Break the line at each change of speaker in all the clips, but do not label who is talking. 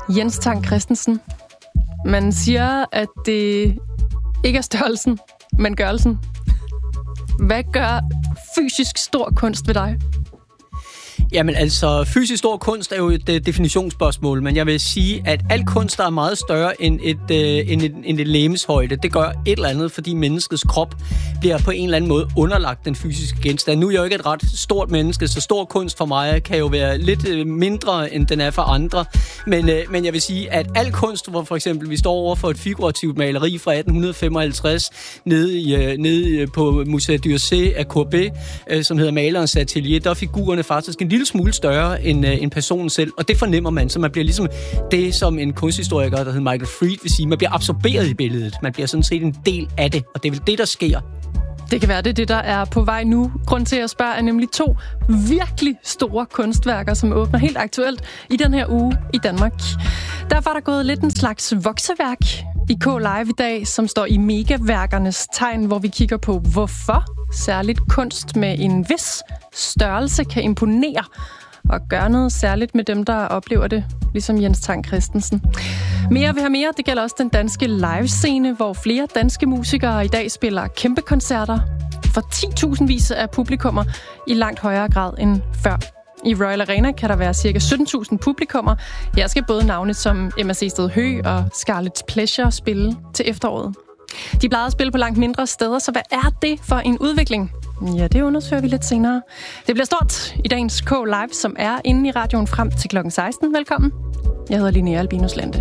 Jens Tang Christensen. Man siger, at det ikke er størrelsen, men gørelsen. Hvad gør fysisk stor kunst ved dig?
Jamen altså, fysisk stor kunst er jo et definitionsspørgsmål, men jeg vil sige, at al kunst er meget større end et legemshøjde. Det gør et eller andet, fordi menneskets krop bliver på en eller anden måde underlagt den fysiske genstand. Nu er jeg jo ikke et ret stort menneske, så stor kunst for mig kan jo være lidt mindre, end den er for andre. Men jeg vil sige, at al kunst, hvor for eksempel vi står over for et figurativt maleri fra 1855, nede på Musée d'Orsay af Courbet, som hedder Malerens Atelier, der er figurerne faktisk en lille smule større end personen selv, og det fornemmer man, så man bliver ligesom det, som en kunsthistoriker, der hedder Michael Fried, vil sige, man bliver absorberet i billedet. Man bliver sådan set en del af det, og det er vel det, der sker.
Det kan være, det der er på vej nu. Grund til at spørge er nemlig 2 virkelig store kunstværker, som åbner helt aktuelt i den her uge i Danmark. Derfor er der gået lidt en slags vokseværk i K-Live i dag, som står i megaværkernes tegn, hvor vi kigger på, hvorfor særligt kunst med en vis størrelse kan imponere og gøre noget særligt med dem, der oplever det, ligesom Jens Tang Christensen. Mere vil have mere, det gælder også den danske livescene, hvor flere danske musikere i dag spiller kæmpe koncerter for 10.000 vis af publikummer i langt højere grad end før. I Royal Arena kan der være ca. 17.000 publikummer. Her skal både navne som Emma Seested Høegh og Scarlet Pleasure spille til efteråret. De plejede at spille på langt mindre steder, så hvad er det for en udvikling? Ja, det undersøger vi lidt senere. Det bliver stort i dagens K-Live, som er inde i radioen frem til klokken 16. Velkommen. Jeg hedder Linnea Albinus Lande.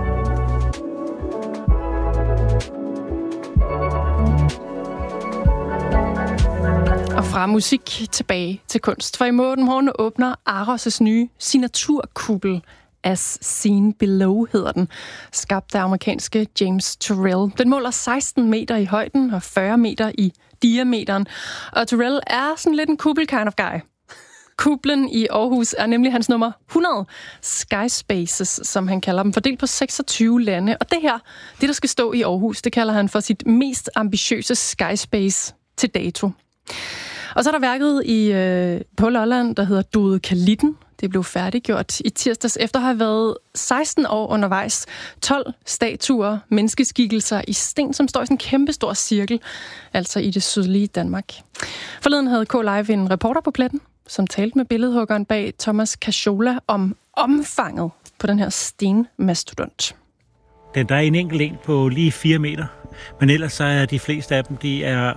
Og fra musik tilbage til kunst. For i morgen åbner Aros' nye signaturkuppel As Seen Below hedder den, skabt af amerikanske James Turrell. Den måler 16 meter i højden og 40 meter i diameteren. Og Turrell er sådan lidt en kuppel kind of guy. Kuplen i Aarhus er nemlig hans nummer 100. Sky Spaces, som han kalder dem, fordelt på 26 lande. Og det her, det der skal stå i Aarhus, det kalder han for sit mest ambitiøse Sky Space til dato. Og så er der værket på Lolland, der hedder Dodekalitten. Det blev færdiggjort i tirsdags efter at have været 16 år undervejs. 12 statuer, menneskeskikkelser i sten, som står i sådan en kæmpestor cirkel, altså i det sydlige Danmark. Forleden havde K-Live en reporter på pletten, som talte med billedhuggeren bag Thomas Casciola om omfanget på den her stenmastodont.
Der er en enkelt på lige 4 meter, men ellers så er de fleste af dem, de er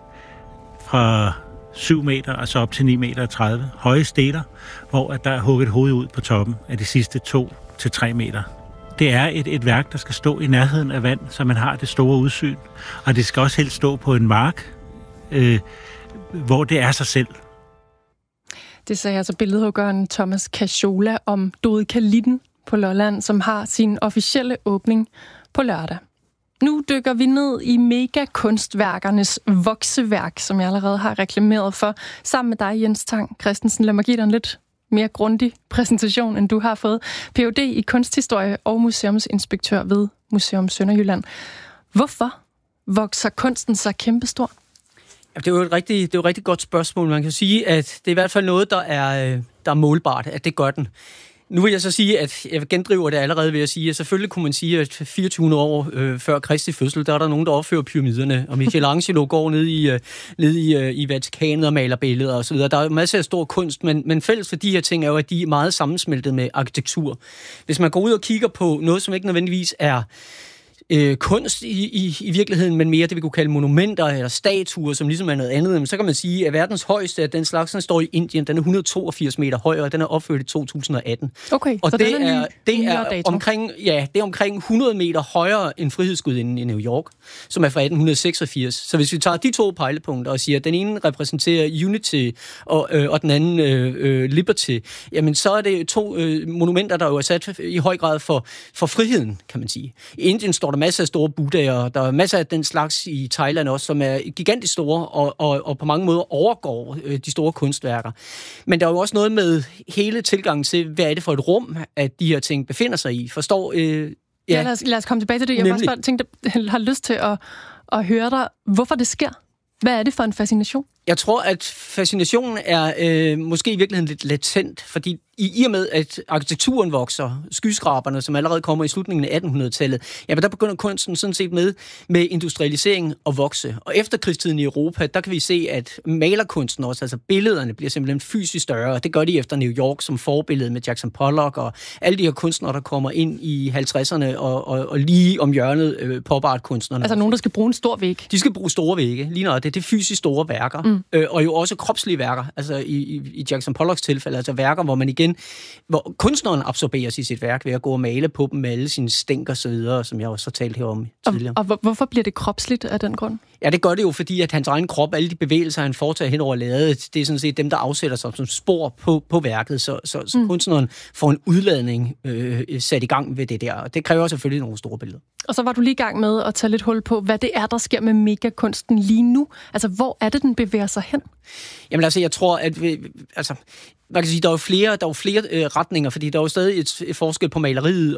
fra 7 meter, altså op til 9 meter 30. Høje stener, hvor der er hugget hoved ud på toppen af de sidste 2-3 meter. Det er et værk, der skal stå i nærheden af vand, så man har det store udsyn. Og det skal også helst stå på en mark, hvor det er sig selv.
Det sagde altså billedhuggeren Thomas Casciola om Dodekalitten på Lolland, som har sin officielle åbning på lørdag. Nu dykker vi ned i megakunstværkernes vokseværk, som jeg allerede har reklameret for, sammen med dig, Jens Tang Christensen. Lad mig give dig en lidt mere grundig præsentation, end du har fået. Ph.D. i kunsthistorie og museumsinspektør ved Museum Sønderjylland. Hvorfor vokser kunsten så kæmpestor?
Det er jo et rigtig godt spørgsmål. Man kan sige, at det er i hvert fald noget, der er målbart, at det gør den. Nu vil jeg så sige, at jeg gendriver det allerede ved at sige, at selvfølgelig kunne man sige, at 2400 år før Kristi fødsel, der er der nogen, der opfører pyramiderne, og Michelangelo går ned i Vatikanet og maler billeder osv. Der er masser af stor kunst, men fælles for de her ting er jo, at de er meget sammensmeltet med arkitektur. Hvis man går ud og kigger på noget, som ikke nødvendigvis er kunst i virkeligheden, men mere det, vi kunne kalde monumenter eller statuer, som ligesom er noget andet, så kan man sige, at verdens højeste af den slags, den står i Indien. Den er 182 meter høj, og den er opført i 2018.
Okay,
og
så
det er omkring 100 meter højere end Frihedsgudinden i New York, som er fra 1886. Så hvis vi tager de 2 pejlepunkter og siger, at den ene repræsenterer Unity, og den anden Liberty, jamen så er det 2 monumenter, der jo er sat i høj grad for friheden, kan man sige. I Indien står der masser af store buddhaer, der er masser af den slags i Thailand også, som er gigantisk store og på mange måder overgår de store kunstværker. Men der er jo også noget med hele tilgangen til, hvad er det for et rum, at de her ting befinder sig i. Forstår?
Lad os komme tilbage til det. Jeg har lyst til at høre dig, hvorfor det sker. Hvad er det for en fascination?
Jeg tror, at fascinationen er måske i virkeligheden lidt latent, fordi i og med, at arkitekturen vokser, skyskraberne, som allerede kommer i slutningen af 1800-tallet, ja, men der begynder kunsten sådan set med industrialisering at vokse. Og efter krigstiden i Europa, der kan vi se, at malerkunsten også, altså billederne, bliver simpelthen fysisk større, og det gør de efter New York som forbillede med Jackson Pollock og alle de her kunstnere, der kommer ind i 50'erne og lige om hjørnet pop-art-kunstnerne.
Altså nogen, der skal bruge en stor væg.
De skal bruge store vægge, lige når det er fysisk store værker, og jo også kropslige værker, altså i Jackson Pollocks tilfælde, altså værker, hvor man igen, hvor kunstneren absorberes i sit værk ved at gå og male på dem med alle sine stænk og så videre, som jeg også har talt herom tidligere.
Og hvorfor bliver det kropsligt af den grund?
Ja, det gør det jo, fordi at hans egen krop, alle de bevægelser, han foretager hen over lærredet, det er sådan set dem, der afsætter sig som spor på værket, så kunstneren får en udladning sat i gang ved det der, og det kræver selvfølgelig nogle store billeder. Og
så var du lige i gang med at tage lidt hul på, hvad det er, der sker med megakunsten lige nu. Altså, hvor er det, den bevæger sig hen?
Jamen altså, jeg tror, at man kan sige, der er jo flere retninger, fordi der er jo stadig et forskel på maleriet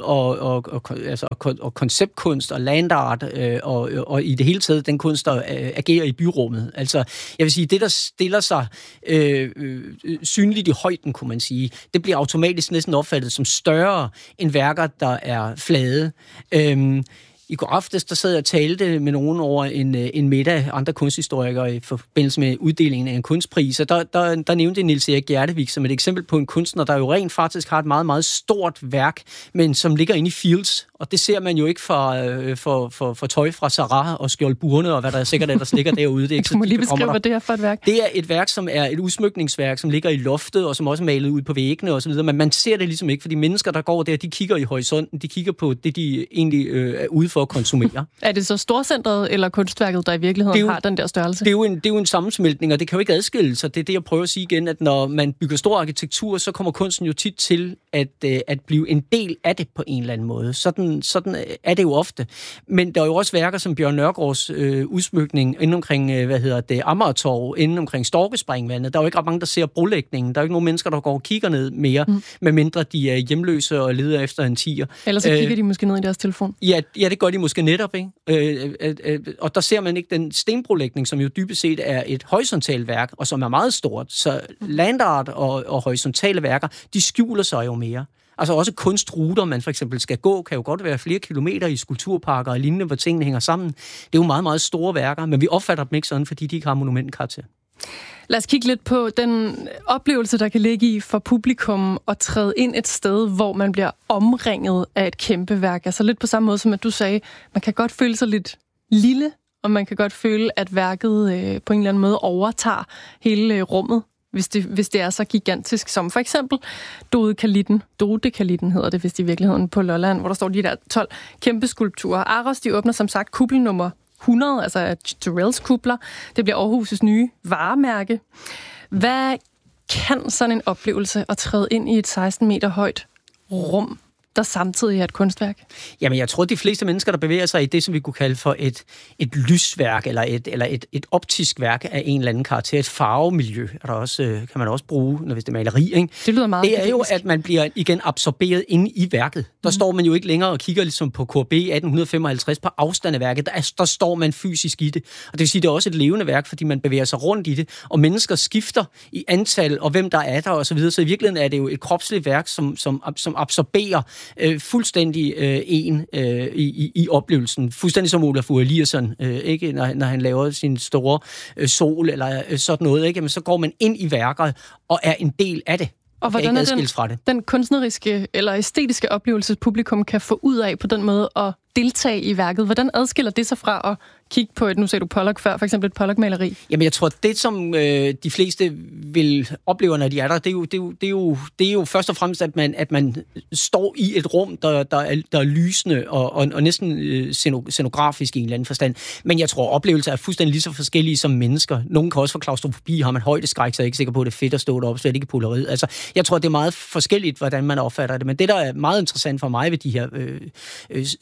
og konceptkunst og landart og i det hele taget den kunst, der agerer i byrummet. Altså, jeg vil sige, det, der stiller sig synligt i højden, kunne man sige, det bliver automatisk næsten opfattet som større end værker, der er flade. I går aftes, der sad jeg og talte med nogen over en middag, andre kunsthistorikere, i forbindelse med uddelingen af en kunstpris, og der nævnte Niels Erik Hjertevig som et eksempel på en kunstner, der jo rent faktisk har et meget, meget stort værk, men som ligger inde i Fields, og det ser man jo ikke for tøj fra Sarah og skjoldburne, og hvad der sikkert ellers ligger derude. Det er ikke
du må lige beskrive, hvad det er for et værk.
Det er et værk, som er et udsmykningsværk, som ligger i loftet, og som også er malet ud på væggene og så videre, men man ser det ligesom ikke, fordi mennesker, der går der, de kigger i horisonten, de kigger på det, de egentlig er ude for at konsumere.
Er det så storcentret eller kunstværket, der i virkeligheden har den der størrelse?
Det er jo en sammensmeltning, og det kan jo ikke adskille sig. Det er det, jeg prøver at sige igen, at når man bygger stor arkitektur, så kommer kunsten jo tit til at blive en del af det på en eller anden måde. Sådan er det jo ofte. Men der er jo også værker som Bjørn Nørgaards udsmykning inden omkring, Amagertorv, inden omkring Storkespringvandet. Der er jo ikke ret mange, der ser brolægningen. Der er jo ikke nogen mennesker, der går og kigger ned mere, medmindre de er hjemløse og leder efter en tiger.
Ellers så kigger de måske ned i deres telefon.
Ja, det gør de måske netop, ikke? Og der ser man ikke den stenbrolægning, som jo dybest set er et horisontalt værk, og som er meget stort. Så landart og horisontale værker, de skjuler sig jo mere. Altså også kunstruter, man for eksempel skal gå, kan jo godt være flere kilometer i skulpturparker og lignende, hvor tingene hænger sammen. Det er jo meget, meget store værker, men vi opfatter dem ikke sådan, fordi de ikke har monumentkarakter.
Lad os kigge lidt på den oplevelse, der kan ligge i for publikum at træde ind et sted, hvor man bliver omringet af et kæmpe værk. Altså lidt på samme måde som at du sagde, man kan godt føle sig lidt lille, og man kan godt føle, at værket på en eller anden måde overtager hele rummet, hvis det er så gigantisk, som for eksempel Dodekalitten hedder det, hvis det i virkeligheden på Lolland, hvor der står de der 12 kæmpe skulpturer. Aros, de åbner som sagt kuppel nummer 100, altså Turrells kupler. Det bliver Aarhus' nye varemærke. Hvad kan sådan en oplevelse at træde ind i et 16 meter højt rum, der samtidig er et kunstværk? Jamen, jeg tror, de fleste mennesker, der bevæger sig i det, som vi kunne kalde for et lysværk, eller et optisk værk af en eller anden karakter, et farvemiljø, er der også, kan man også bruge, hvis det er maleri, ikke? Det lyder meget
det er jo, at man bliver igen absorberet inde i værket. Der står man jo ikke længere og kigger ligesom på KB 1855 på afstand af værket. Der står man fysisk i det. Og det vil sige, det er også et levende værk, fordi man bevæger sig rundt i det, og mennesker skifter i antal, og hvem der er der, og så videre. Så i virkeligheden er det jo et kropsligt værk, som absorberer fuldstændig i oplevelsen. Fuldstændig som Olaf Eliasson, ikke? Når han laver sin store sol eller sådan noget, ikke? Men så går man ind i værket og er en del af det.
Og hvordan er den kunstneriske eller æstetiske oplevelse, publikum kan få ud af på den måde at deltage i værket? Hvordan adskiller det sig fra at kigge på nu sagde du Pollock før, for eksempel et Pollock-maleri? Jamen,
jeg tror, det som de fleste vil opleve, når de er der, det er jo først og fremmest, at man står i et rum, der er lysende og næsten scenografisk i en eller anden forstand. Men jeg tror, oplevelser er fuldstændig lige så forskellige som mennesker. Nogle kan også få klaustrofobi, har man højdeskræk, så er jeg ikke sikker på, at det er fedt at stå deroppe, slet ikke på polariet. Altså, jeg tror, det er meget forskelligt, hvordan man opfatter det. Men det, der er meget interessant for mig ved de her space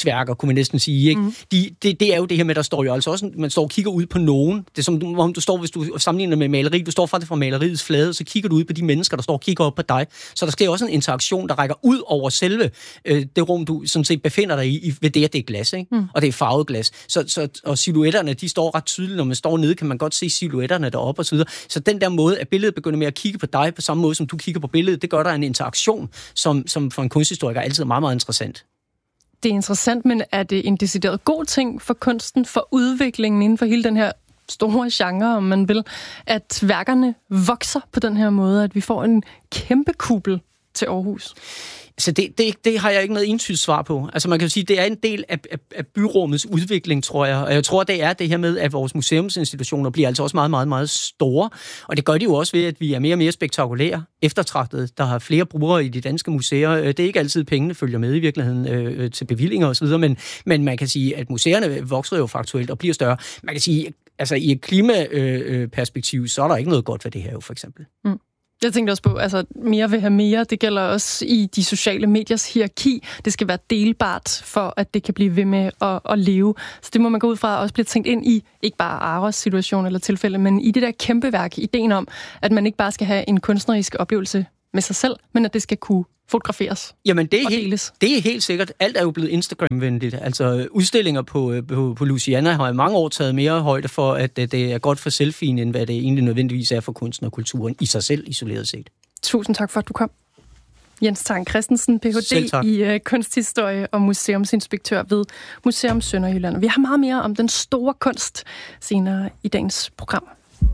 kunstværker, kunne man næsten sige. Ikke? Det er jo det her med, der står jo altså også, man står og kigger ud på nogen. Det er som om du står, hvis du sammenligner med maleri, du står faktisk fra maleriets flade, så kigger du ud på de mennesker, der står og kigger op på dig. Så der sker også en interaktion, der rækker ud over selve det rum, du sådan set befinder dig i ved det, at det er glas, ikke? Og det er farvet glas. Og silhuetterne, de står ret tydeligt. Når man står nede, kan man godt se silhuetterne deroppe og så videre. Så den der måde, at billedet begynder med at kigge på dig på samme måde, som du kigger på billedet, det gør der en interaktion, som for en kunsthistoriker altid er meget, meget interessant.
Det er interessant, men er det en decideret god ting for kunsten, for udviklingen inden for hele den her store genre, om man vil, at værkerne vokser på den her måde, at vi får en kæmpe kuppel til Aarhus?
Så det har jeg ikke noget entydigt svar på. Altså man kan jo sige, det er en del af byrummets udvikling, tror jeg. Og jeg tror, det er det her med, at vores museumsinstitutioner bliver altså også meget, meget, meget store. Og det gør de jo også ved, at vi er mere og mere spektakulære, eftertragtede. Der har flere brugere i de danske museer. Det er ikke altid pengene følger med i virkeligheden til bevillinger osv., men man kan sige, at museerne vokser jo faktuelt og bliver større. Man kan sige, altså i et klimaperspektiv, så er der ikke noget godt ved det her jo, for eksempel.
Jeg tænkte også på, altså mere vil have mere. Det gælder også i de sociale mediers hierarki. Det skal være delbart, for at det kan blive ved med at leve. Så det må man gå ud fra også blive tænkt ind i, ikke bare Aros situation eller tilfælde, men i det der kæmpe værk, ideen om, at man ikke bare skal have en kunstnerisk oplevelse med sig selv, men at det skal kunne fotograferes.
Jamen, det er helt sikkert. Alt er jo blevet Instagram-venligt. Altså, udstillinger på Louisiana har i mange år taget mere højde for, at det er godt for selfien, end hvad det egentlig nødvendigvis er for kunsten og kulturen i sig selv, isoleret set.
Tusind tak for, at du kom. Jens Tang Christensen, Ph.D. i kunsthistorie og museumsinspektør ved Museum Sønderjylland. Vi har meget mere om den store kunst senere i dagens program.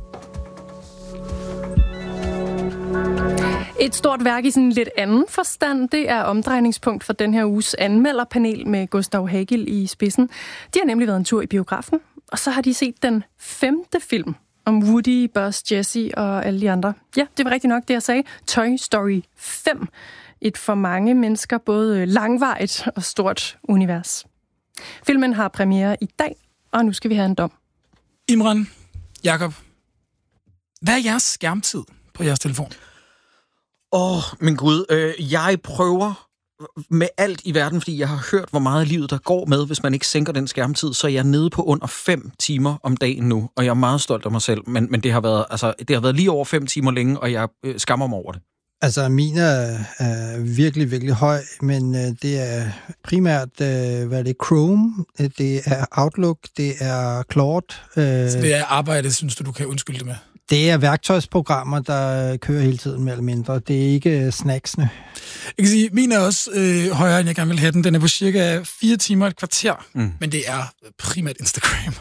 Et stort værk i sådan en lidt anden forstand, det er omdrejningspunkt for den her uges anmelderpanel med Gustav Hagel i spidsen. De har nemlig været en tur i biografen, og så har de set den 5. film om Woody, Buzz, Jessie og alle de andre. Ja, det var rigtig nok det, jeg sagde. Toy Story 5. Et for mange mennesker både langvarigt og stort univers. Filmen har premiere i dag, og nu skal vi have en dom.
Imran, Jakob, hvad er jeres skærmtid på jeres telefon?
Min Gud, jeg prøver med alt i verden, fordi jeg har hørt, hvor meget livet der går med, hvis man ikke sænker den skærmtid, så er jeg nede på under 5 timer om dagen nu, og jeg er meget stolt af mig selv, men det har været lige over 5 timer længe, og jeg skammer mig over det.
Altså, min er virkelig, virkelig høj, men det er primært, hvad det er, Chrome, det er Outlook, det er Claude.
Så det er arbejde, synes du kan undskylde det med?
Det er værktøjsprogrammer, der kører hele tiden mere eller mindre. Det er ikke snacksene.
Jeg kan sige, min er også højere, end jeg gerne vil have den. Den er på cirka 4 timer et kvarter, men det er primært Instagram.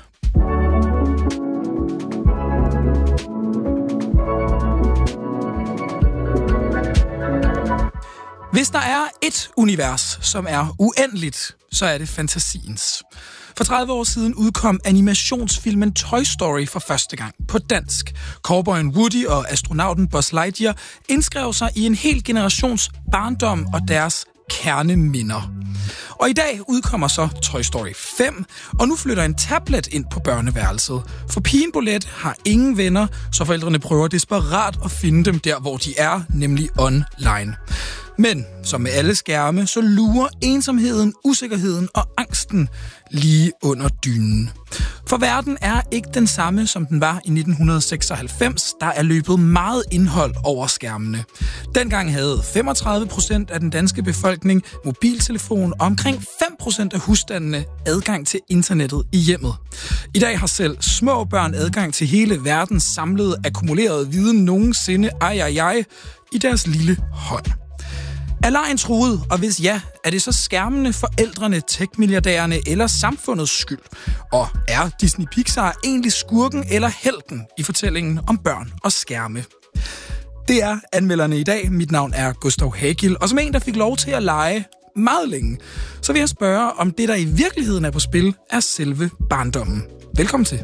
Hvis der er et univers, som er uendeligt, så er det fantasiens. For 30 år siden udkom animationsfilmen Toy Story for første gang på dansk. Cowboyen Woody og astronauten Buzz Lightyear indskrev sig i en hel generations barndom og deres kerneminder. Og i dag udkommer så Toy Story 5, og nu flytter en tablet ind på børneværelset. For pigen Bolette har ingen venner, så forældrene prøver desperat at finde dem der, hvor de er, nemlig online. Men som med alle skærme, så lurer ensomheden, usikkerheden og angsten lige under dynen. For verden er ikke den samme, som den var i 1996. Der er løbet meget indhold over skærmene. Dengang havde 35% af den danske befolkning mobiltelefon, og omkring 5% af husstandene adgang til internettet i hjemmet. I dag har selv små børn adgang til hele verdens samlede akkumulerede viden nogensinde i deres lille hånd. Er lejen truet, og hvis ja, er det så skærmene, forældrene, tech-milliardærerne eller samfundets skyld? Og er Disney Pixar egentlig skurken eller helten i fortællingen om børn og skærme? Det er anmelderne i dag. Mit navn er Gustav Hagel, og som en, der fik lov til at lege meget længe, så vil jeg spørge, om det, der i virkeligheden er på spil, er selve barndommen. Velkommen til.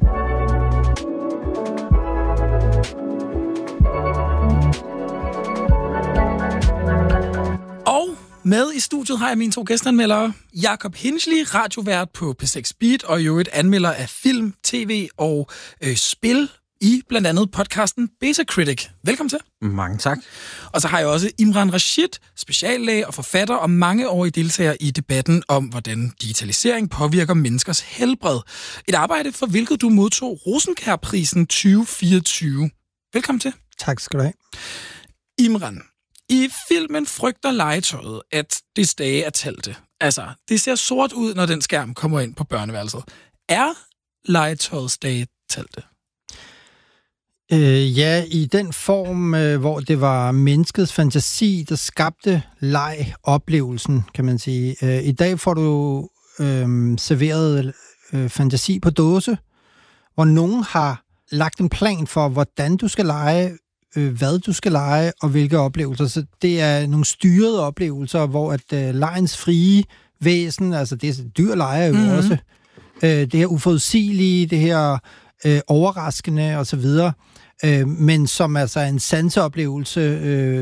Og med i studiet har jeg mine 2 gæstanmeldere. Jakob Hinsley, radiovært på P6 Beat, og i øvrigt anmelder af film, tv og spil i blandt andet podcasten Beta Critic. Velkommen til.
Mange tak.
Og så har jeg også Imran Rashid, speciallæge og forfatter og mangeårig deltager i debatten om, hvordan digitalisering påvirker menneskers helbred. Et arbejde, for hvilket du modtog Rosenkjærprisen 2024. Velkommen til.
Tak skal du have.
Imran, i filmen frygter legetøjet, at dets dage er talte. Altså, det ser sort ud, når den skærm kommer ind på børneværelset. Er legetøjets dage talte?
Ja, i den form, hvor det var menneskets fantasi, der skabte leg-oplevelsen, kan man sige. I dag får du serveret fantasi på dåse, hvor nogen har lagt en plan for, hvordan du skal lege, hvad du skal lege, og hvilke oplevelser. Så det er nogle styrede oplevelser, hvor at legens frie væsen, altså det dyr leger jo også, det her uforudsigelige, det her overraskende og så videre, men som altså en sanseoplevelse,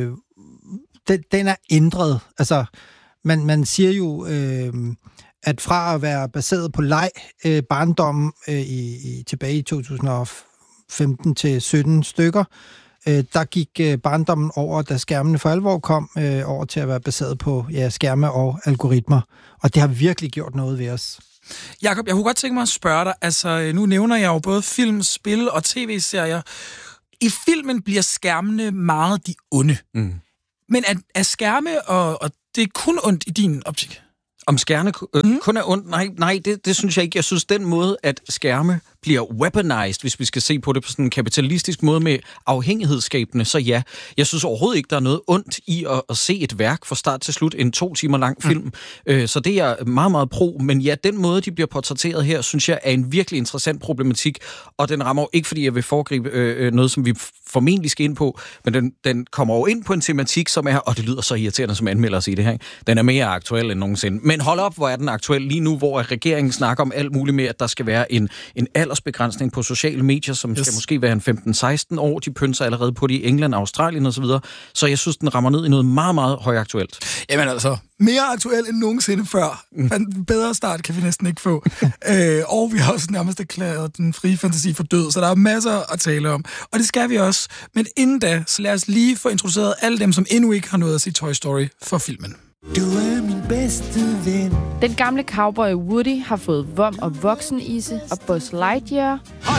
den er ændret. Altså, man siger jo, at fra at være baseret på leg, barndommen tilbage i 2015 til 17 stykker, der gik barndommen over, da skærmene for alvor kom, over til at være baseret på skærme og algoritmer. Og det har virkelig gjort noget ved os.
Jakob, jeg kunne godt tænke mig at spørge dig, altså nu nævner jeg jo både film, spil og tv-serier. I filmen bliver skærmene meget de onde. Men er skærme, og det er kun ondt i din optik?
Om skærme kun er ondt? Nej, det synes jeg ikke. Jeg synes, den måde, at skærme bliver weaponized, hvis vi skal se på det på sådan en kapitalistisk måde med afhængighedsskabende, så ja. Jeg synes overhovedet ikke, der er noget ondt i at se et værk fra start til slut, en 2 timer lang film. Så det er meget, meget pro. Men ja, den måde, de bliver portrætteret her, synes jeg er en virkelig interessant problematik, og den rammer jo ikke, fordi jeg vil foregribe noget, som vi formentlig skal ind på, men den kommer jo ind på en tematik, som er, og det lyder så irriterende som anmelder at sige det her, den er mere aktuel end nogensinde. Men hold op, hvor er den aktuel lige nu, hvor regeringen snakker om alt muligt med, at der skal være en aldersbegrænsning på sociale medier, som skal måske være en 15-16 år. De pynser allerede på det i England, Australien osv. Så jeg synes, den rammer ned i noget meget, meget højaktuelt.
Jamen altså, mere aktuel end nogensinde før. En bedre start kan vi næsten ikke få. Og vi har også nærmest erklæret den frie fantasi for død, så der er masser at tale om. Og det skal vi også. Men inden da, så lad os lige få introduceret alle dem, som endnu ikke har nået at se Toy Story for filmen.
Du er min bedste ven. Den gamle cowboy Woody har fået vom og voksenise, og Buzz Lightyear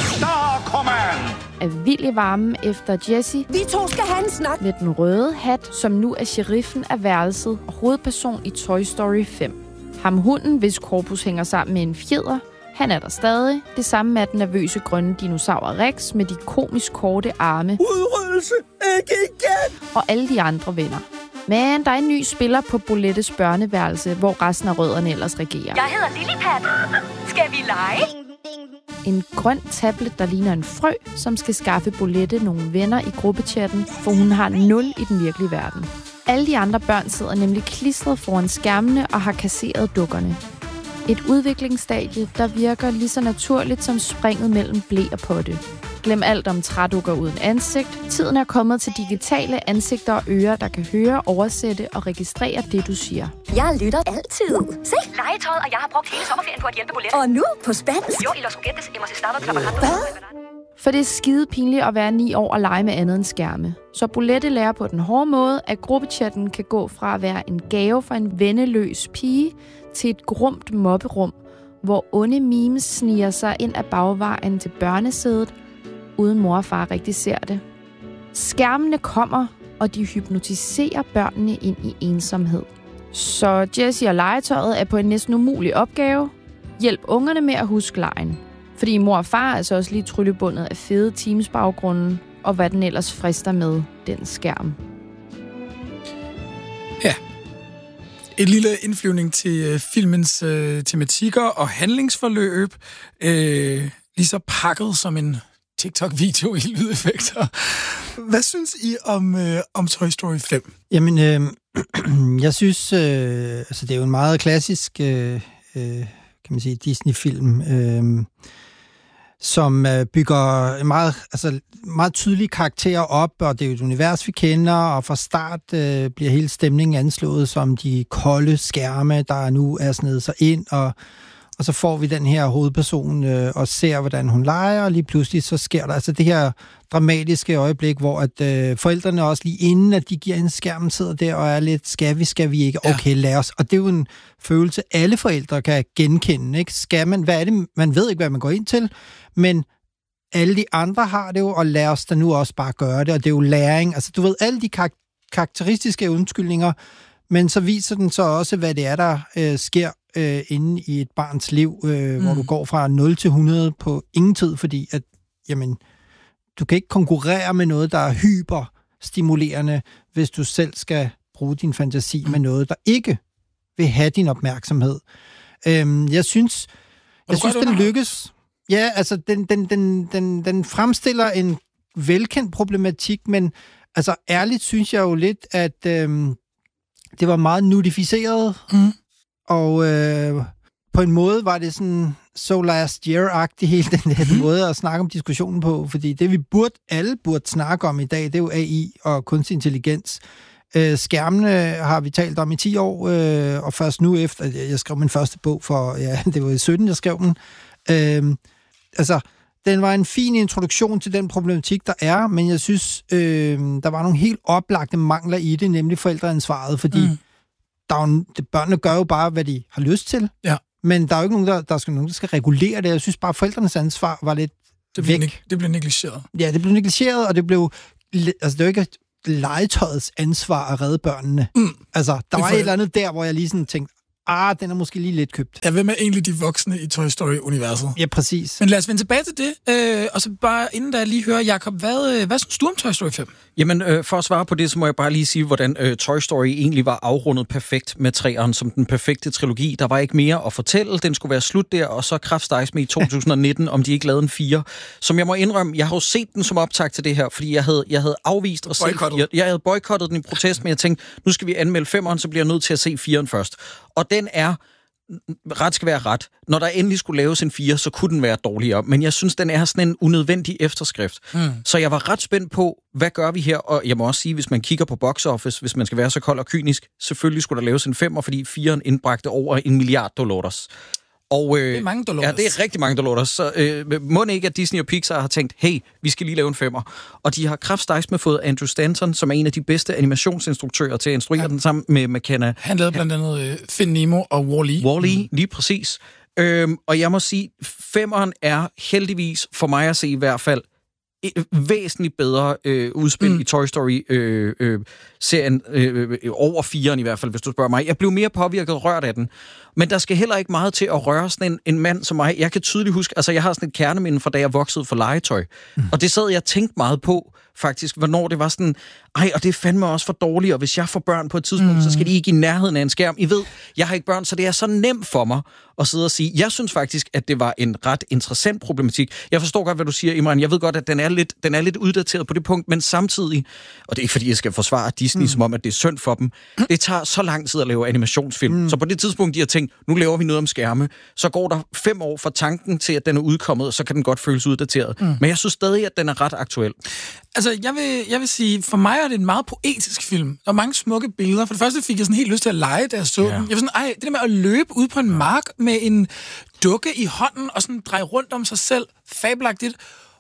er vild i varmen efter Jessie.
Vi to skal have en snak.
Med den røde hat, som nu er sheriffen af værelset og hovedperson i Toy Story 5. Ham hunden, hvis korpus hænger sammen med en fjeder, han er der stadig. Det samme med den nervøse grønne dinosaur Rex med de komisk korte arme.
Udryddelse, ikke igen!
Og alle de andre venner. Men der er en ny spiller på Bolettes børneværelse, hvor resten af rødderne ellers regerer.
Jeg hedder Lillipat. Skal vi lege?
En grøn tablet, der ligner en frø, som skal skaffe Bolette nogle venner i gruppechatten, for hun har 0 i den virkelige verden. Alle de andre børn sidder nemlig klistret foran skærmene og har kasseret dukkerne. Et udviklingsstadie, der virker lige så naturligt som springet mellem ble og potte. Glem alt om trædukker uden ansigt. Tiden er kommet til digitale ansigter og ører, der kan høre, oversætte og registrere det, du siger.
Jeg lytter altid. Se, legetøjet, og jeg har brugt hele sommerferien på at hjælpe Bolette. Og nu på spansk. Jo, i los juguetes hemos estado trabajando. Hvad?
For det er skide pinligt at være 9 år og lege med andet end skærme. Så Bolette lærer på den hårde måde, at gruppechatten kan gå fra at være en gave for en venneløs pige til et grumt mobberum, hvor onde memes sniger sig ind ad bagvejen til børnesædet, uden mor og far rigtig ser det. Skærmene kommer, og de hypnotiserer børnene ind i ensomhed. Så Jessie og legetøjet er på en næsten umulig opgave. Hjælp ungerne med at huske legen. Fordi mor og far er altså også lige tryllebundet af fede Teams-baggrunden, og hvad den ellers frister med, den skærm.
Ja. Et lille indflyvning til filmens tematikker og handlingsforløb. Lige så pakket som en TikTok-video i lydeffekter. Hvad synes I om Toy Story 5?
Jamen, jeg synes, altså det er jo en meget klassisk, kan man sige, Disney-film, som bygger en meget tydelige karakterer op, og det er jo et univers, vi kender, og fra start bliver hele stemningen anslået som de kolde skærme, der nu er snedet sig ind, og så får vi den her hovedperson og ser, hvordan hun leger, og lige pludselig så sker der altså det her dramatiske øjeblik, hvor at forældrene også lige inden, at de giver en skærm, sidder der og er lidt, skal vi ikke? Okay, lad os. Og det er jo en følelse, alle forældre kan genkende, ikke? Skal man, hvad er det? Man ved ikke, hvad man går ind til, men alle de andre har det jo, og lad os da nu også bare gøre det, og det er jo læring. Altså, du ved, alle de karakteristiske undskyldninger, men så viser den så også, hvad det er, der sker inde i et barns liv, hvor du går fra 0 til 100 på ingen tid, fordi at, jamen, du kan ikke konkurrere med noget, der er hyperstimulerende, hvis du selv skal bruge din fantasi med noget, der ikke vil have din opmærksomhed. Jeg synes, den lykkes. Ja, altså, den fremstiller en velkendt problematik, men altså, ærligt synes jeg jo lidt, at det var meget nudificeret, og på en måde var det sådan so last year-agtigt, hele den her måde at snakke om diskussionen på, fordi det, vi alle burde snakke om i dag, det er jo AI og kunstig intelligens. Skærmene har vi talt om i 10 år, og først nu efter, jeg skrev min første bog for, det var i 17, jeg skrev den. Altså, den var en fin introduktion til den problematik, der er, men jeg synes, der var nogle helt oplagte mangler i det, nemlig forældreansvaret, fordi børnene gør jo bare, hvad de har lyst til, men der er jo ikke nogen, der skal regulere det. Jeg synes bare, forældrenes ansvar var lidt væk.
Det blev negligeret.
Ja, det blev negligeret, og det blev... Altså, det er jo ikke legetøjets ansvar at redde børnene. Altså, der var et eller andet der, hvor jeg lige sådan tænkte, den er måske lige lidt købt.
Ja, hvem er egentlig de voksne i Toy Story-universet?
Ja, præcis.
Men lad os vende tilbage til det, og så bare inden da lige høre, Jacob, hvad synes du om Toy Story 5?
Jamen, for at svare på det, så må jeg bare lige sige, hvordan Toy Story egentlig var afrundet perfekt med 3'eren som den perfekte trilogi. Der var ikke mere at fortælle, den skulle være slut der, og så kraftstejs med i 2019, om de ikke lavede en 4. Som jeg må indrømme, jeg har jo set den som optag til det her, fordi jeg havde afvist og set... Jeg havde boykottet den i protest, men jeg tænkte, nu skal vi anmelde 5'eren, så bliver jeg nødt til at se 4'eren først. Og den er... Ret skal være ret. Når der endelig skulle laves en 4, så kunne den være dårligere. Men jeg synes, den er sådan en unødvendig efterskrift. Så jeg var ret spændt på, hvad gør vi her? Og jeg må også sige, hvis man kigger på box office, hvis man skal være så kold og kynisk, selvfølgelig skulle der laves en 5'er, fordi 4'eren indbragte over $1 milliard. Og,
det er mange dollars.
Ja, det er rigtig mange dollars. Så må ikke, at Disney og Pixar har tænkt, hey, vi skal lige lave en 5'er. Og de har kraftstejs med fået Andrew Stanton, som er en af de bedste animationsinstruktører til at instruere den sammen med McKenna.
Han lavede blandt andet Find Nemo og Wall-E.
Wall-E, lige præcis. Og jeg må sige, 5'eren er heldigvis, for mig at se i hvert fald, væsentligt bedre udspil i Toy Story-serien over 4'eren i hvert fald, hvis du spørger mig. Jeg blev mere påvirket og rørt af den. Men der skal heller ikke meget til at røre sådan en mand som mig. Jeg kan tydeligt huske, altså jeg har sådan et kerneminde fra da jeg voksede for legetøj. Og det sad jeg tænkte meget på, faktisk, hvornår det var sådan, og det er fandme også for dårligt, og hvis jeg får børn på et tidspunkt, så skal de ikke i nærheden af en skærm. I ved, jeg har ikke børn, så det er så nemt for mig at sidde og sige, jeg synes faktisk, at det var en ret interessant problematik. Jeg forstår godt, hvad du siger, Imran. Jeg ved godt, at den er lidt uddateret på det punkt, men samtidig, og det er ikke fordi, jeg skal forsvare Disney, som om, at det er synd for dem, det tager så lang tid at lave animationsfilm. Så på det tidspunkt, de har tænkt, nu laver vi noget om skærme, så går der 5 år fra tanken til, at den er udkommet, og så kan den godt føles uddateret. Men jeg synes stadig, at den er ret aktuel.
Altså, jeg vil sige, for mig er det en meget poetisk film. Der er mange smukke billeder. For det første fik jeg sådan helt lyst til at lege, da jeg så den. Jeg var sådan, det der med at løbe ud på en mark med en dukke i hånden, og sådan dreje rundt om sig selv, fabelagtigt.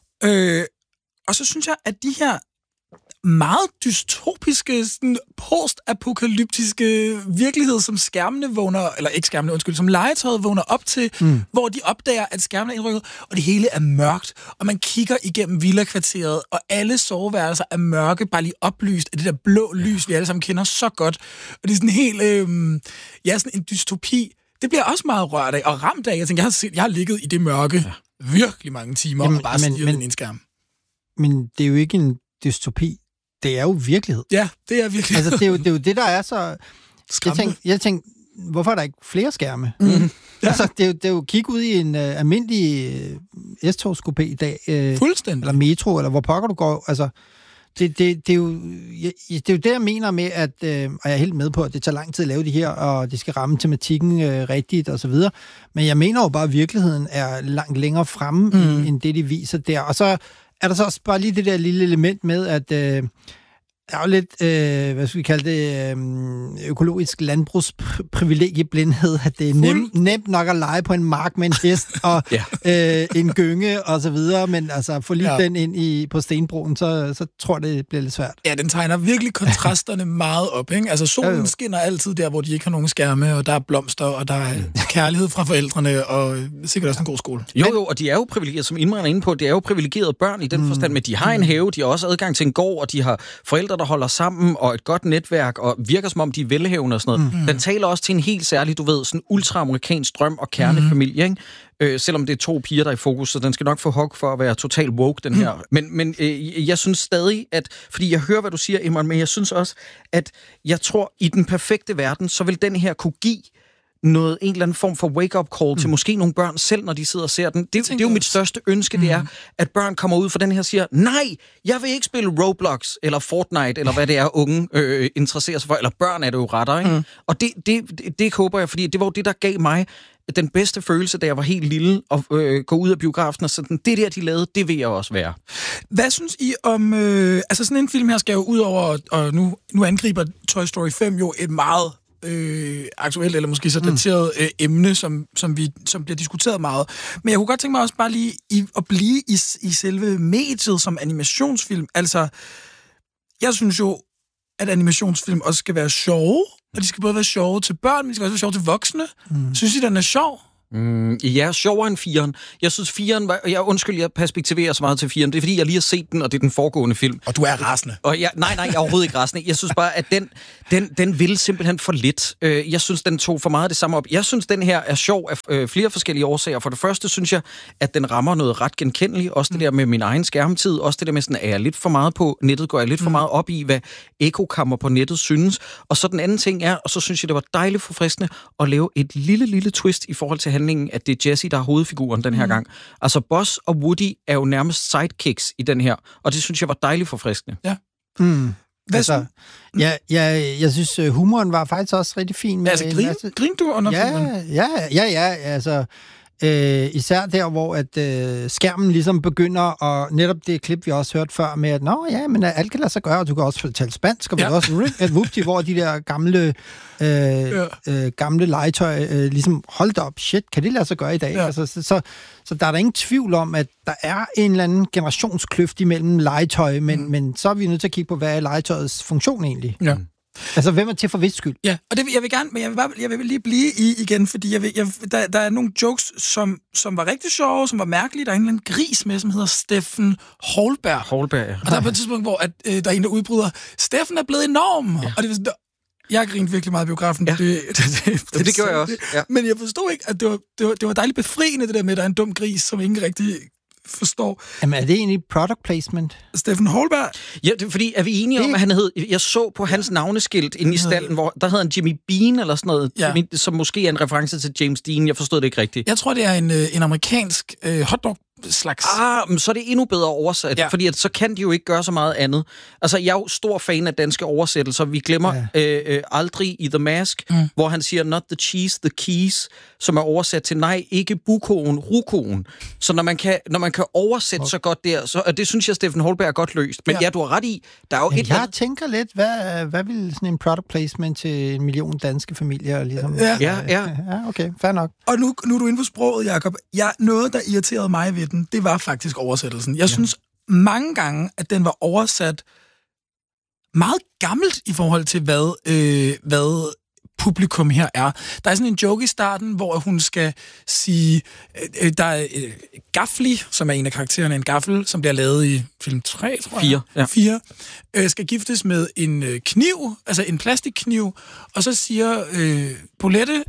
Og så synes jeg, at de her meget dystopiske, sådan post-apokalyptiske virkelighed, som skærmene vågner, eller ikke skærmene, undskyld, som legetøjet vågner op til, hvor de opdager, at skærmene er indrykket, og det hele er mørkt, og man kigger igennem villakvarteret, og alle soveværelser er mørke, bare lige oplyst af det der blå lys, vi alle sammen kender så godt. Og det er sådan helt, sådan en dystopi. Det bliver også meget rørt af, og ramt af. Jeg tænker, jeg har ligget i det mørke virkelig mange timer, og bare stirret ind i en skærm.
Men det er jo ikke en dystopi. Det er jo virkelighed.
Ja, det er virkelighed.
Altså, det er jo det, der er så... Jeg tænkte, hvorfor er der ikke flere skærme? Altså, det er jo kig ud i en almindelig S-togskopé i dag.
Fuldstændig.
Eller metro, eller hvor pokker du går. Altså, det er jo det, jeg mener med, at... og jeg er helt med på, at det tager lang tid at lave det her, og det skal ramme tematikken rigtigt, og så videre. Men jeg mener jo bare, at virkeligheden er langt længere fremme, end det, de viser der. Og så er der så også bare lige det der lille element med, Der er jo lidt, hvad skal vi kalde det, økologisk landbrugsprivilegieblindhed, at det er nemt nok at lege på en mark med en hest og en gynge og så videre, men altså få lige den ind på stenbroen, så tror jeg, det bliver lidt svært.
Ja, den tegner virkelig kontrasterne meget op, ikke? Altså solen skinner altid der, hvor de ikke har nogen skærme, og der er blomster, og der er kærlighed fra forældrene, og sikkert også en god skole.
Jo, og de er jo privilegeret, som Imran er inde på, det er jo privilegerede børn i den forstand, men de har en have, de har også adgang til en gård, og de har forældre, der holder sammen, og et godt netværk, og virker som om, de er velhavende og sådan noget. Den taler også til en helt særlig, du ved, sådan ultraamerikansk drøm og kernefamilie, ikke? Selvom det er 2 piger, der er i fokus, så den skal nok få hug for at være total woke, den her. Men jeg synes stadig, at, fordi jeg hører, hvad du siger, Imran, men jeg synes også, at jeg tror, i den perfekte verden, så vil den her kunne give en eller anden form for wake-up call til måske nogle børn selv, når de sidder og ser den. Det er jo mit største ønske, det er, at børn kommer ud for den her og siger, nej, jeg vil ikke spille Roblox, eller Fortnite, eller hvad det er, unge interesserer sig for, eller børn er det jo retter, ikke? Og det håber jeg, fordi det var jo det, der gav mig den bedste følelse, da jeg var helt lille, og gå ud af biografen og sådan, det der, de lavede, det vil jeg også være.
Hvad synes I om... altså sådan en film her skal jo ud over, og nu angriber Toy Story 5 jo et meget aktuelt, eller måske så dateret emne, som bliver diskuteret meget. Men jeg kunne godt tænke mig også bare lige at blive i selve mediet som animationsfilm. Altså, jeg synes jo, at animationsfilm også skal være sjove, og de skal både være sjove til børn, men de skal også være sjove til voksne. Synes I, den er sjov?
Ja, sjovere end 4'eren. Jeg synes 4'eren var... Jeg perspektiverer så meget til 4'eren. Det er fordi, jeg lige har set den, og det er den foregående film.
Og du er rasende.
Og nej, jeg er overhovedet ikke rasende. Jeg synes bare, at den ville simpelthen for lidt. Jeg synes, den tog for meget det samme op. Jeg synes, den her er sjov af flere forskellige årsager. For det første synes jeg, at den rammer noget ret genkendeligt. Også det der med min egen skærmtid. Også det der med sådan, er jeg lidt for meget på nettet? Går jeg lidt for meget op i, hvad ekokammer på nettet synes? Og så den anden ting er, og så synes jeg, det var dejligt forfriskende at lave et lille twist i forhold til at det er Jessie, der er hovedfiguren den her gang. Altså, Buzz og Woody er jo nærmest sidekicks i den her, og det synes jeg var dejligt forfriskende.
Ja.
Altså, jeg synes, humoren var faktisk også rigtig fin.
Altså, grin du under filmen?
Ja, altså... især der, hvor at skærmen ligesom begynder, og netop det klip, vi også hørt før med, at men alt kan lade sig gøre, og du kan også tale spansk, og du kan også whoopty, hvor de der gamle legetøj ligesom, hold op, shit, kan det lade sig gøre i dag? Ja. Altså, så der er der ingen tvivl om, at der er en eller anden generationskløft imellem legetøj, men så er vi nødt til at kigge på, hvad er legetøjets funktion egentlig? Ja. Altså, hvem er til for vis skyld?
Ja, og det jeg vil gerne, men jeg vil lige blive i igen, fordi der er nogle jokes, som var rigtig sjove, som var mærkelige. Der er en eller anden gris med, som hedder Steffen Holberg, ja. Og der er på et tidspunkt, hvor at, der er en, der udbryder, Steffen er blevet enorm! Ja. Og det var jeg grinte virkelig meget i biografen.
Ja. Det gjorde jeg også. Ja.
Men jeg forstod ikke, at det var dejligt befriende, det der med, at der er en dum gris, som ingen rigtig forstår.
Jamen, er det egentlig product placement?
Steffen Holberg?
Ja, det er fordi, er vi enige om, at han hed... Jeg så på hans navneskilt inde i stallen, hvor der hedder han Jimmy Bean eller sådan noget, Jimmy, som måske er en reference til James Dean. Jeg forstod det ikke rigtigt.
Jeg tror, det er en amerikansk hotdog slags.
Så er det endnu bedre oversat, fordi at, så kan de jo ikke gøre så meget andet. Altså, jeg er jo stor fan af danske oversættelser. Vi glemmer aldrig i The Mask, hvor han siger, not the cheese, the keys, som er oversat til, nej, ikke bukoen, rukoen. Så når man kan oversætte så godt der, så det synes jeg, Steffen Holberg er godt løst. Men du har ret i, der er jo
jeg tænker lidt, hvad vil sådan en product placement til 1 million danske familier? Ligesom,
ja,
okay, fair nok.
Og nu er du inde på sproget, Jacob. Noget, der irriterede mig ved den, det var faktisk oversættelsen. Jeg synes mange gange, at den var oversat meget gammelt i forhold til, hvad publikum her er. Der er sådan en joke i starten, hvor hun skal sige, der er Gaffli, som er en af karaktererne, en gaffel, som bliver lavet i film 3, tror jeg. 4. Skal giftes med en kniv, altså en plastikkniv, og så siger Bolette,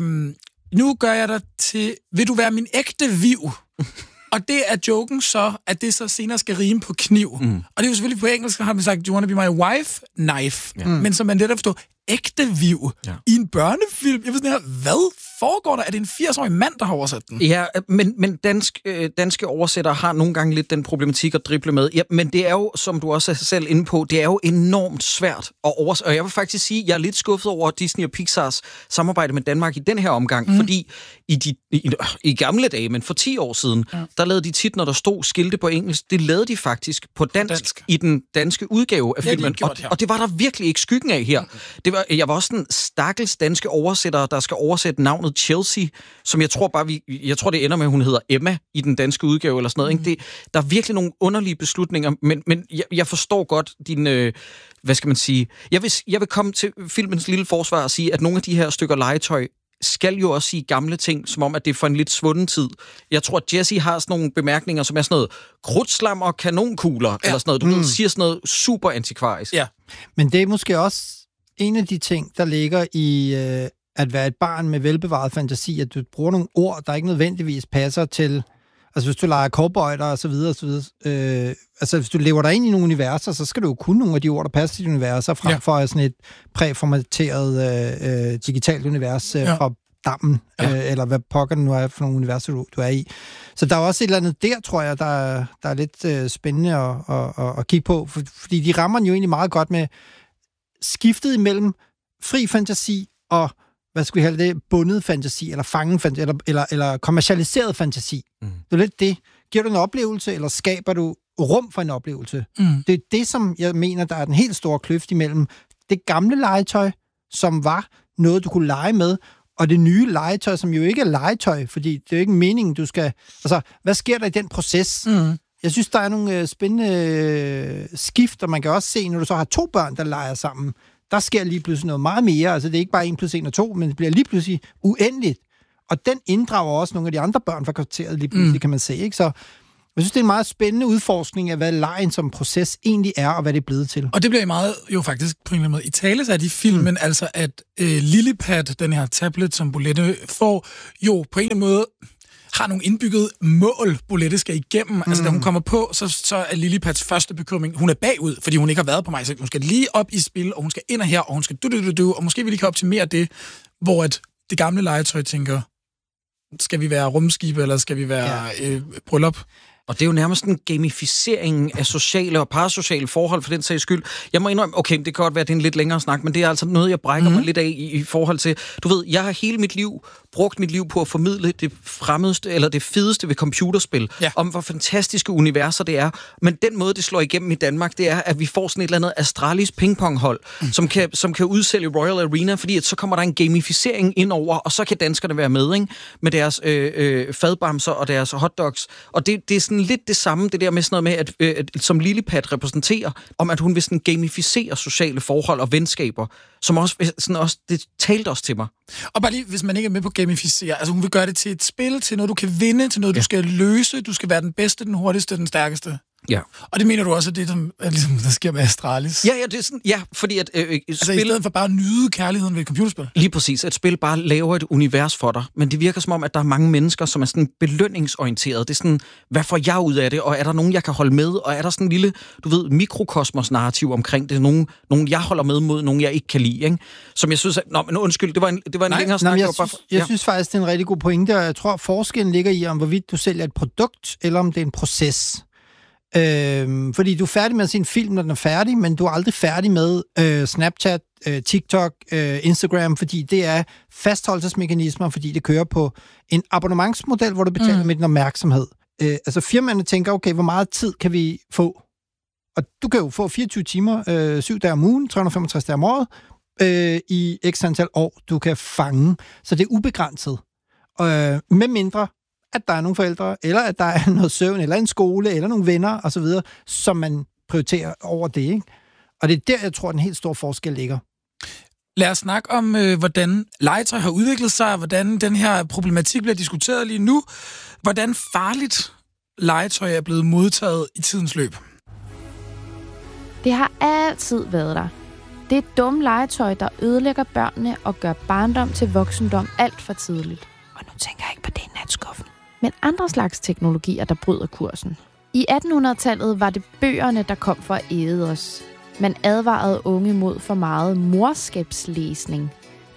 nu gør jeg dig til, vil du være min ægte viv? Og det er joken så, at det så senere skal rime på kniv. Og det er jo selvfølgelig på engelsk, har man sagt, do you wanna be my wife? Knife. Men som man netop forstår, ægte viv i en børnefilm. Jeg ved sådan her, hvad foregår der? Er det en 80-årig mand, der har oversat den?
Ja, men danske oversættere har nogle gange lidt den problematik at drible med. Ja, men det er jo, som du også er selv inde på, det er jo enormt svært at oversætte. Og jeg vil faktisk sige, at jeg er lidt skuffet over Disney og Pixars samarbejde med Danmark i den her omgang, fordi i gamle dage, men for 10 år siden, der lavede de tit, når der stod skilte på engelsk, det lavede de faktisk på dansk. I den danske udgave af filmen. Og det var der virkelig ikke skyggen af her. Jeg var også en stakkels danske oversætter, der skal oversætte navnet Chelsea, som jeg tror det ender med, at hun hedder Emma i den danske udgave eller sådan noget. Ikke? Der er virkelig nogle underlige beslutninger, men jeg forstår godt din... hvad skal man sige? Jeg vil komme til filmens lille forsvar og sige, at nogle af de her stykker legetøj skal jo også sige gamle ting, som om, at det er for en lidt svunden tid. Jeg tror, at Jessie har sådan nogle bemærkninger, som er sådan noget krudtslam og kanonkugler, eller sådan noget. Du ved, siger sådan noget super antikvarisk. Ja.
Men det er måske også en af de ting, der ligger i at være et barn med velbevaret fantasi, at du bruger nogle ord, der ikke nødvendigvis passer til... Altså, hvis du leger cowboyder og så videre, og så videre. Altså, hvis du lever dig ind i nogle universer, så skal du jo kunne nogle af de ord, der passer til de universer, frem for sådan et præformateret digitalt univers fra dammen, eller hvad pokker det nu er for nogle universer, du er i. Så der er også et eller andet der, tror jeg, der er lidt spændende at kigge på, fordi de rammer den jo egentlig meget godt med skiftet imellem fri fantasi og hvad skal vi kalde det, bundet fantasi, eller fanget fantasi, eller kommercialiseret fantasi. Det er lidt det. Giver du en oplevelse, eller skaber du rum for en oplevelse? Det er det, som jeg mener, der er den helt store kløft imellem det gamle legetøj, som var noget, du kunne lege med, og det nye legetøj, som jo ikke er legetøj, fordi det er jo ikke meningen, du skal... Altså, hvad sker der i den proces? Jeg synes, der er nogle spændende skift, og man kan også se, når du så har 2 børn, der leger sammen, der sker lige pludselig noget meget mere. Altså, det er ikke bare 1 + 1 og 2, men det bliver lige pludselig uendeligt. Og den inddrager også nogle af de andre børn fra kvarteret lige pludselig, kan man se. Ikke? Så jeg synes, det er en meget spændende udforskning af, hvad legen som proces egentlig er, og hvad det er blevet til.
Og det bliver meget jo faktisk på en eller anden måde i talesat i filmen, altså at Lillipad, den her tablet, som Bolette får, jo på en eller anden måde har nogle indbygget mål, Bolette skal igennem. Altså, da hun kommer på, så er Lillipads første bekymring, hun er bagud, fordi hun ikke har været på mig. Så hun skal lige op i spil, og hun skal ind og her, og hun skal og måske vil de kan optimere det, hvor det gamle legetøj tænker, skal vi være rumskib, eller skal vi være bryllup?
Og det er jo nærmest en gamificering af sociale og parasociale forhold for den sags skyld. Jeg må indrømme, okay, det kan godt være, at det er en lidt længere snak, men det er altså noget, jeg brækker mig lidt af i forhold til... Du ved, jeg har hele mit liv brugt mit liv på at formidle det fremmedste, eller det fedeste ved computerspil, om hvor fantastiske universer det er. Men den måde, det slår igennem i Danmark, det er, at vi får sådan et eller andet Astralis pingponghold, som kan udsælge Royal Arena, fordi at så kommer der en gamificering ind over, og så kan danskerne være med, ikke? Med deres fadbamser og deres hotdogs. Og det er sådan lidt det samme, det der med sådan noget med, at som Lillipad repræsenterer, om at hun vil sådan gamificere sociale forhold og venskaber, som også det talte også til mig.
Og bare lige, hvis man ikke er med på gamificere, altså hun vil gøre det til et spil, til noget du kan vinde, til noget du skal løse, du skal være den bedste, den hurtigste, den stærkeste. Ja. Og det mener du også, at det ligesom, der sker med Astralis?
Ja, det er sådan, fordi at
altså i stedet for bare at nyde kærligheden ved et computerspil?
Lige præcis. Et spil bare laver et univers for dig. Men det virker som om, at der er mange mennesker, som er sådan belønningsorienteret. Det er sådan, hvad får jeg ud af det? Og er der nogen, jeg kan holde med? Og er der sådan en lille, du ved, mikrokosmos-narrativ omkring det? Nogen jeg holder med mod, nogen jeg ikke kan lide, ikke? Som jeg synes, men undskyld, det var en længere snak.
Jeg synes faktisk, det er en rigtig god pointe, og jeg tror, forskellen ligger i, om hvorvidt du sælger et produkt, eller om det er en proces. Fordi du er færdig med at se en film, når den er færdig, men du er aldrig færdig med Snapchat, TikTok, Instagram, fordi det er fastholdelsesmekanismer, fordi det kører på en abonnementsmodel, hvor du betaler med din opmærksomhed. Altså firmaerne tænker, okay, hvor meget tid kan vi få? Og du kan jo få 24 timer, 7 dage om ugen, 365 dage om året, i x antal år, du kan fange. Så det er ubegrænset. Med mindre at der er nogle forældre, eller at der er noget søvn, eller en skole, eller nogle venner, osv., som man prioriterer over det, ikke? Og det er der, jeg tror, den helt store forskel ligger.
Lad os snakke om, hvordan legetøj har udviklet sig, hvordan den her problematik bliver diskuteret lige nu. Hvordan farligt legetøj er blevet modtaget i tidens løb.
Det har altid været der. Det er dumme legetøj, der ødelægger børnene og gør barndom til voksendom alt for tidligt. Og nu tænker jeg ikke på det i natskuffen. Men andre slags teknologier, der bryder kursen. I 1800-tallet var det bøgerne, der kom for at æde os. Man advarede unge mod for meget morskabslæsning.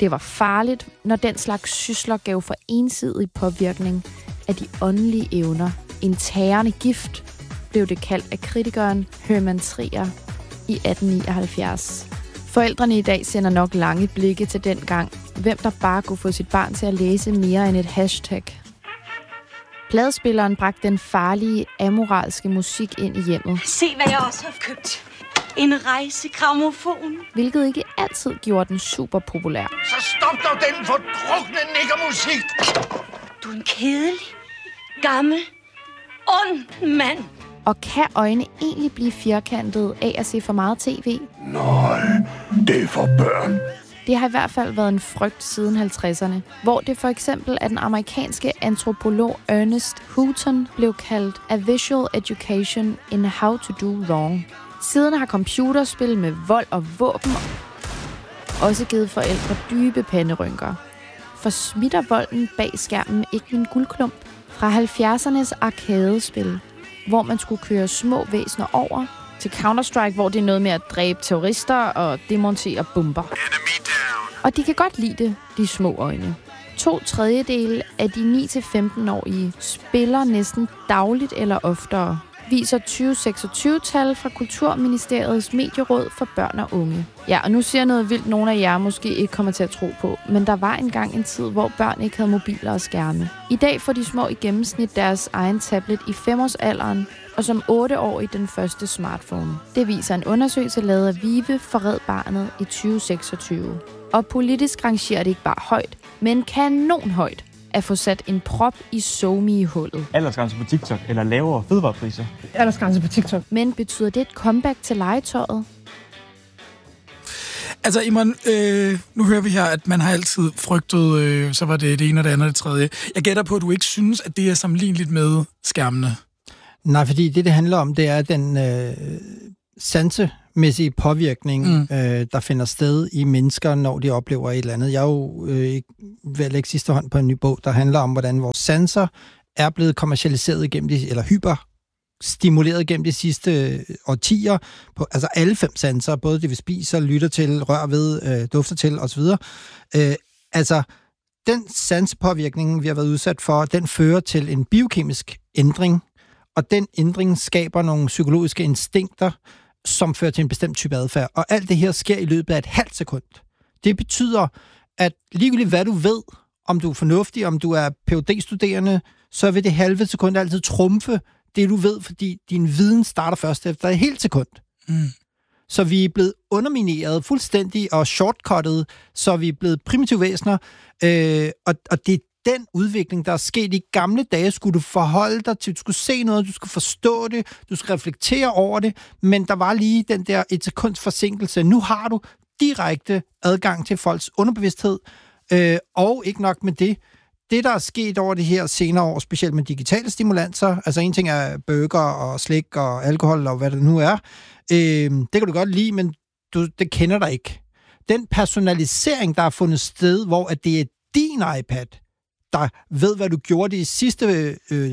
Det var farligt, når den slags sysler gav for ensidig påvirkning af de åndelige evner. En tærende gift blev det kaldt af kritikeren Hermann Trier i 1879. Forældrene i dag sender nok lange blikke til den gang, hvem der bare kunne få sit barn til at læse mere end et hashtag. Pladespilleren bragte den farlige, amoralske musik ind i hjemmet.
Se, hvad jeg også har købt. En rejsegrammofon.
Hvilket ikke altid gjorde den super populær.
Så stop dog den fordrukne nikkermusik!
Du er en kedelig, gammel, ond mand.
Og kan øjne egentlig blive firkantet af at se for meget tv?
Nej, det er for børn.
Det har i hvert fald været en frygt siden 50'erne, hvor det for eksempel af den amerikanske antropolog Ernest Houghton blev kaldt A Visual Education in How to Do Wrong. Siden har computerspil med vold og våben også givet forældre dybe panderynker. For smitter volden bag skærmen ikke min guldklump? Fra 70'ernes arkadespil, hvor man skulle køre små væsener over, til Counter-Strike, hvor det er noget med at dræbe terrorister og demontere bomber. Og de kan godt lide det, de små øjne. 2/3 af de 9-15-årige spiller næsten dagligt eller oftere, viser 2026-tal fra Kulturministeriets medieråd for børn og unge. Ja, og nu siger jeg noget vildt, nogle af jer måske ikke kommer til at tro på, men der var engang en tid, hvor børn ikke havde mobiler og skærme. I dag får de små i gennemsnit deres egen tablet i 5-årsalderen, og som 8-årig den første smartphone. Det viser en undersøgelse lavet af VIVE for Red Barnet i 2026. Og politisk rangerer det ikke bare højt, men kanonhøjt at få sat en prop i SoMe-hullet.
Aldersgrænse på TikTok eller lavere fødevarepriser.
Aldersgrænse på TikTok.
Men betyder det et comeback til legetøjet?
Altså, Imran, nu hører vi her, at man har altid frygtet, så var det ene og det andet og det tredje. Jeg gætter på, at du ikke synes, at det er sammenligneligt med skærmene.
Nej, fordi det handler om, det er den sansemæssige påvirkning, der finder sted i mennesker, når de oplever et eller andet. Jeg er jo ved at lægge sidste hånd på en ny bog, der handler om, hvordan vores sanser er blevet kommercialiseret igennem eller hyperstimuleret gennem de sidste årtier. Altså alle 5 sanser, både det vi spiser, lytter til, rører ved, dufter til osv. Altså, den sansepåvirkning, vi har været udsat for, den fører til en biokemisk ændring, og den ændring skaber nogle psykologiske instinkter, som fører til en bestemt type adfærd. Og alt det her sker i løbet af et halvt sekund. Det betyder, at ligegyldigt hvad du ved, om du er fornuftig, om du er Ph.D.-studerende, så vil det halve sekund altid trumfe det, du ved, fordi din viden starter først efter et helt sekund. Så vi er blevet undermineret fuldstændig og shortcuttet, så vi er blevet primitive væsener, og det er den udvikling, der er sket i gamle dage, skulle du forholde dig til, du skulle se noget, du skulle forstå det, du skulle reflektere over det, men der var lige den der et sekunds forsinkelse. Nu har du direkte adgang til folks underbevidsthed, og ikke nok med det. Det, der er sket over det her senere år, specielt med digitale stimulanser, altså en ting er burger og slik og alkohol og hvad det nu er, det kan du godt lide, men det kender dig ikke. Den personalisering, der har fundet sted, hvor at det er din iPad, der ved, hvad du gjorde de sidste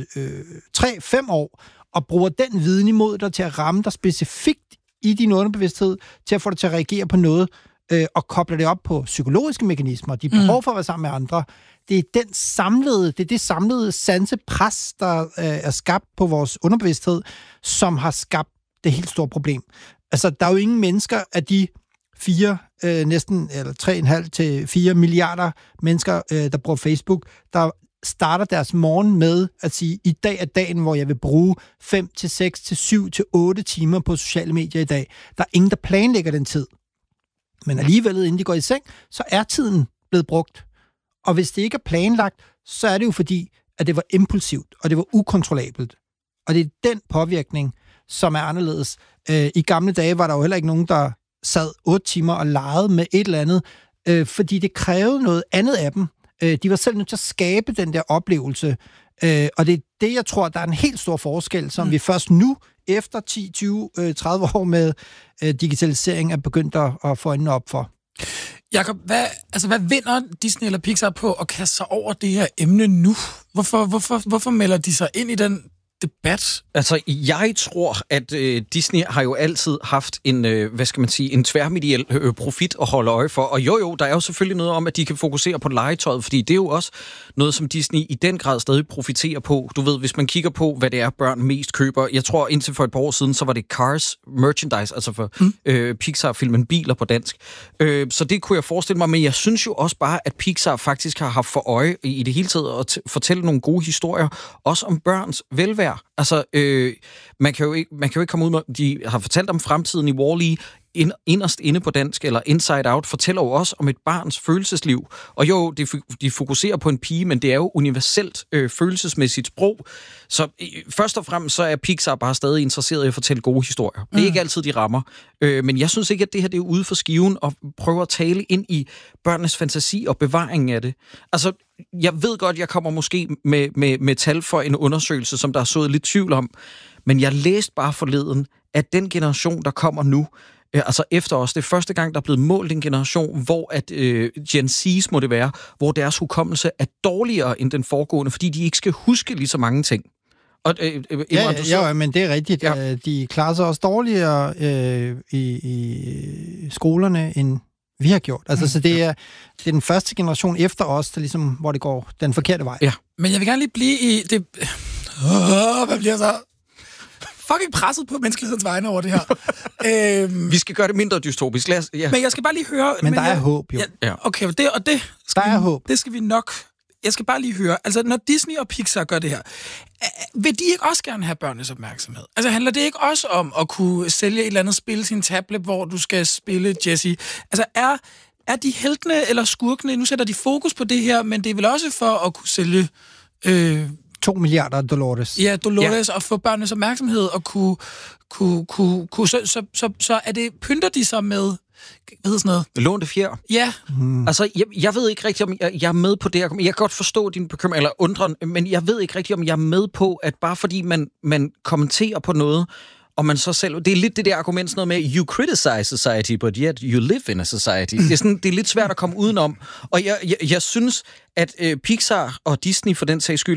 3-5 år, og bruger den viden imod dig til at ramme dig specifikt i din underbevidsthed, til at få dig til at reagere på noget, og koble det op på psykologiske mekanismer, de behov for at være sammen med andre. Det er det samlede sansepres, der er skabt på vores underbevidsthed, som har skabt det helt store problem. Altså, der er jo ingen mennesker af de 3,5 til 4 milliarder mennesker, der bruger Facebook, der starter deres morgen med at sige, i dag er dagen, hvor jeg vil bruge 5 til 6 til 7 til 8 timer på sociale medier i dag. Der er ingen, der planlægger den tid. Men alligevel, inden de går i seng, så er tiden blevet brugt. Og hvis det ikke er planlagt, så er det jo fordi, at det var impulsivt, og det var ukontrollabelt. Og det er den påvirkning, som er anderledes. I gamle dage var der jo heller ikke nogen, der sad 8 timer og legede med et eller andet, fordi det krævede noget andet af dem. De var selv nødt til at skabe den der oplevelse. Og det er det, jeg tror, der er en helt stor forskel, som vi først nu, efter 10, 20, 30 år med digitalisering, er begyndt at få øjnene op for.
Jakob, hvad vinder Disney eller Pixar på at kaste sig over det her emne nu? Hvorfor melder de sig ind i den debat.
Altså, jeg tror, at Disney har jo altid haft en, en tværmediel profit at holde øje for. Og jo, der er jo selvfølgelig noget om, at de kan fokusere på legetøjet, fordi det er jo også noget, som Disney i den grad stadig profiterer på. Du ved, hvis man kigger på, hvad det er, børn mest køber. Jeg tror, indtil for et par år siden, så var det Cars merchandise, altså for Pixar-filmen Biler på dansk. Så det kunne jeg forestille mig, men jeg synes jo også bare, at Pixar faktisk har haft for øje i det hele taget at fortælle nogle gode historier, også om børns velvære. Altså, man kan jo ikke komme ud med... De har fortalt om fremtiden i Wall-E. Inderst inde på dansk, eller Inside Out, fortæller jo også om et barns følelsesliv. Og jo, de fokuserer på en pige, men det er jo universelt følelsesmæssigt sprog. Så først og fremmest, så er Pixar bare stadig interesseret i at fortælle gode historier. Det er ikke altid, de rammer. Men jeg synes ikke, at det her det er ude for skiven, og prøver at tale ind i børnenes fantasi og bevaringen af det. Altså, jeg ved godt, jeg kommer måske med tal for en undersøgelse, som der er sået lidt tvivl om, men jeg læste bare forleden, at den generation, der kommer nu, altså efter os, det er første gang, der er blevet målt en generation, hvor at Gen Z's må det være, hvor deres hukommelse er dårligere end den foregående, fordi de ikke skal huske lige så mange ting. Og,
ja, men det er rigtigt. Ja. De klarer sig også dårligere i skolerne, end vi har gjort. Altså, så det er den første generation efter os, der ligesom, hvor det går den forkerte vej.
Ja. Men jeg vil gerne lige blive i det... hvad bliver så... fucking presset på menneskelighedens vegne over det her.
Vi skal gøre det mindre dystopisk. Men
jeg skal bare lige høre...
Men der er håb, jo.
Ja, okay, det
der er håb.
Det skal vi nok... Jeg skal bare lige høre, altså når Disney og Pixar gør det her, vil de ikke også gerne have børnenes opmærksomhed? Altså handler det ikke også om at kunne sælge et eller andet spil til en tablet, hvor du skal spille Jessie? Altså er de heltene eller skurkene, nu sætter de fokus på det her, men det er vel også for at kunne sælge...
2 milliarder Dolores.
Ja, Dolores, og få børnenes opmærksomhed, og så er det, pynter de sig med, hvad hedder sådan noget?
Lånte fjer.
Ja.
Altså, jeg ved ikke rigtigt, om jeg er med på det. Jeg kan godt forstå din bekymring, eller undren, men jeg ved ikke rigtigt, om jeg er med på, at bare fordi man kommenterer på noget, og man så selv... Det er lidt det der argument sådan noget med, you criticize society, but yet you live in a society. Det er lidt svært at komme udenom. Og jeg synes, at Pixar og Disney for den sags skyld